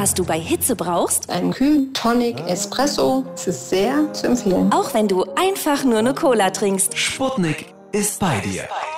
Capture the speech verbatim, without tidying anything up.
was du bei Hitze brauchst? Ein Kühl Tonic Espresso. Es ist sehr zu empfehlen. Auch wenn du einfach nur eine Cola trinkst. Sputnik ist bei dir.